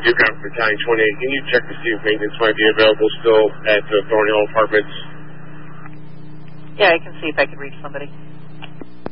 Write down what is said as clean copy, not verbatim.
Geographic Battalion 28. Can you check to see if maintenance might be available still at Thorny Hill Apartments? Yeah, I can see if I can reach somebody.